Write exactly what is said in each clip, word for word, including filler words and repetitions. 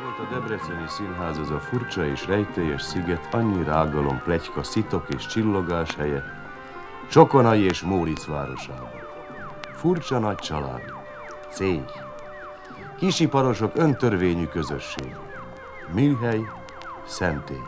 Szólt a debreceni színház, az a furcsa és rejtélyes sziget, annyi rágalom, pletyka, szitok és csillogás helye, Csokonai és Móricz városában. Furcsa nagy család, céh, kisiparosok öntörvényű közösség, műhely, szentély.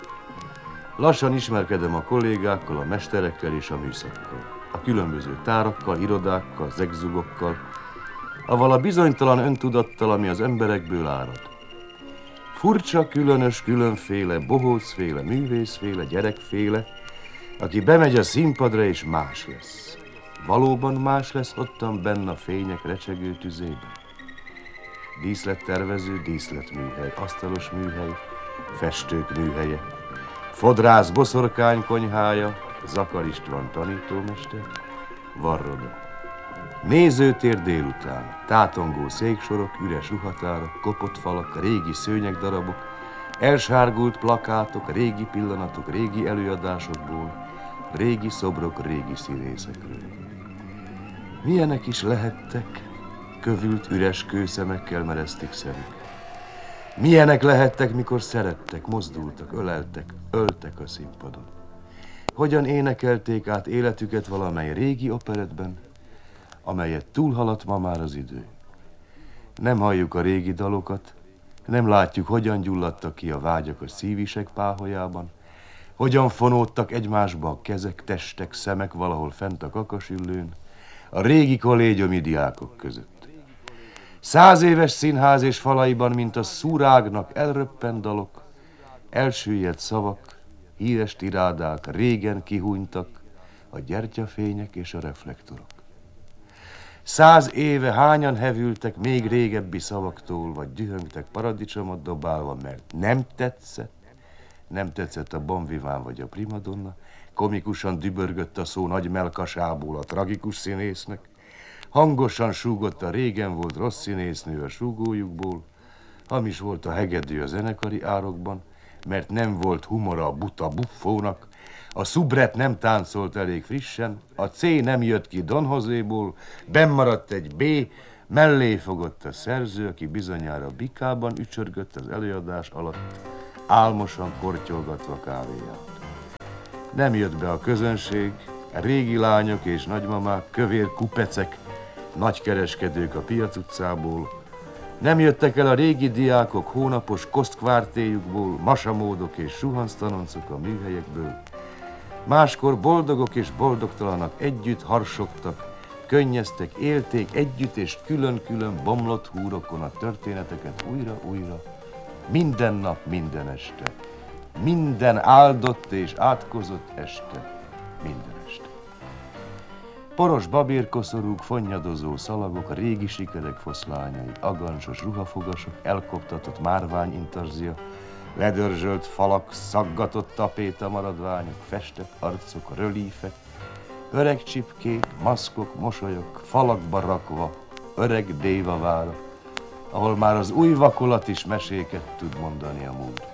Lassan ismerkedem a kollégákkal, a mesterekkel és a műszakkal, a különböző tárakkal, irodákkal, zegzugokkal, avval a bizonytalan öntudattal, ami az emberekből árad. Furcsa, különös, különféle, bohócféle, művészféle, gyerekféle, aki bemegy a színpadra és más lesz. Valóban más lesz ottan benn a fények recsegő tüzében. Díszlettervező, díszletműhely, asztalos műhely, festők műhelye, fodrász boszorkány konyhája, Zakar István tanítómester, varroda. Nézőtér délután, tátongó széksorok, üres ruhatárak, kopott falak, régi szőnyegdarabok, elsárgult plakátok, régi pillanatok, régi előadásokból, régi szobrok, régi színészekről. Milyenek is lehettek, kövült üres kőszemekkel mereztik szemük. Milyenek lehettek, mikor szerettek, mozdultak, öleltek, öltek a színpadon. Hogyan énekelték át életüket valamely régi operettben, amelyet túlhaladt ma már az idő. Nem halljuk a régi dalokat, nem látjuk, hogyan gyulladtak ki a vágyak a szívisek páholyában, hogyan fonódtak egymásba a kezek, testek, szemek valahol fent a kakasüllőn, a régi kollégiumi diákok között. Száz éves színház és falaiban, mint a szurágnak elröppent dalok, elsüllyedt szavak, híres tirádák, régen kihúnytak a gyertyafények és a reflektorok. Száz éve hányan hevültek még régebbi szavaktól, vagy dühöngtek paradicsomot dobálva, mert nem tetszett, nem tetszett a Bon Vivant vagy a primadonna, komikusan dübörgött a szó nagy melkasából a tragikus színésznek, hangosan súgott a régen volt rossz színésznő a súgójukból, hamis volt a hegedű a zenekari árokban, mert nem volt humora a buta buffónak, a szubret nem táncolt elég frissen, a C nem jött ki Don Joséból, bennmaradt egy B, mellé fogott a szerző, aki bizonyára bikában ücsörgött az előadás alatt, álmosan kortyolgatva kávéját. Nem jött be a közönség, a régi lányok és nagymamák, kövér kupecek, nagykereskedők a Piac utcából, nem jöttek el a régi diákok hónapos kosztkvártéjukból, masamódok és suhansztanoncok a műhelyekből. Máskor boldogok és boldogtalanak együtt harsogtak, könnyeztek, élték együtt és külön-külön bomlott húrokon a történeteket újra-újra, minden nap, minden este, minden áldott és átkozott este, minden este. Poros babérkoszorúk, fonnyadozó szalagok, a régi sikerek foszlányai, agancsos ruhafogasok, elkoptatott márványintarzia, ledörzsölt falak, szaggatott tapéta maradványok, festett arcok, rölífek, öreg csipkék, maszkok, mosolyok, falakba rakva, öreg dévavára, ahol már az új vakolat is meséket tud mondani a múlt.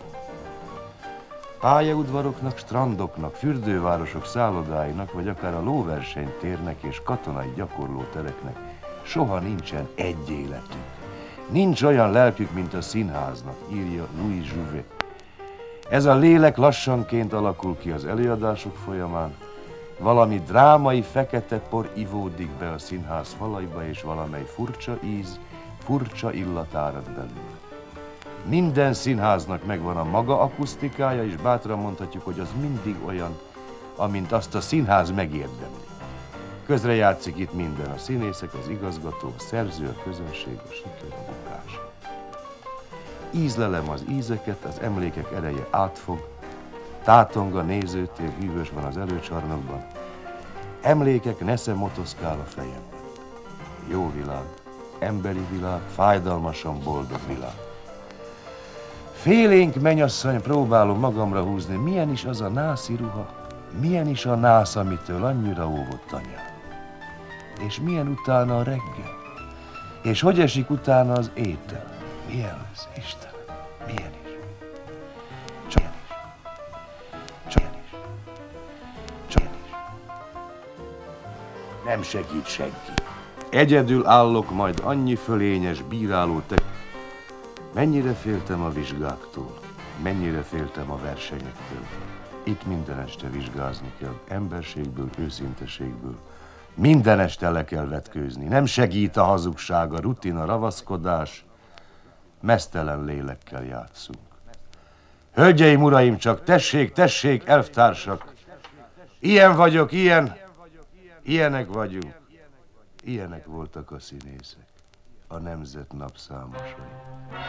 Pályaudvaroknak, strandoknak, fürdővárosok szállodáinak, vagy akár a lóversenytérnek és katonai gyakorlótereknek soha nincsen egy életük. Nincs olyan lelkük, mint a színháznak, írja Louis Jouvet. Ez a lélek lassanként alakul ki az előadások folyamán, valami drámai fekete por ivódik be a színház falaiba, és valamely furcsa íz, furcsa illat árad belőle. Minden színháznak megvan a maga akusztikája, és bátran mondhatjuk, hogy az mindig olyan, amint azt a színház megérdemli. Közrejátszik itt minden, a színészek, az igazgató, a szerző, a közönség, a siker, a bukás. Ízlelem az ízeket, az emlékek ereje átfog, tátong a nézőtér, hűvös van az előcsarnokban. Emlékek nesze motoszkál a fejemben. Jó világ, emberi világ, fájdalmasan boldog világ. Félénk mennyasszony, próbálom magamra húzni, milyen is az a nászi ruha, milyen is a nász, amitől annyira óvott anyám. És milyen utána a reggel, és hogy esik utána az étel. Milyen lesz, Istenem, milyen is. Csak milyen is. Csak milyen is. Csak milyen is. Nem segít senki. Egyedül állok majd annyi fölényes bíráló te... Mennyire féltem a vizsgáktól, mennyire féltem a versenyektől. Itt minden este vizsgázni kell, emberségből, őszinteségből. Minden este le kell vetkőzni. Nem segít a hazugság, a rutin, a ravaszkodás. Meztelen lélekkel játszunk. Hölgyeim, uraim, csak tessék, tessék, elvtársak! Ilyen vagyok, ilyen, ilyenek vagyunk. Ilyenek voltak a színészek, a nemzet napszámosai.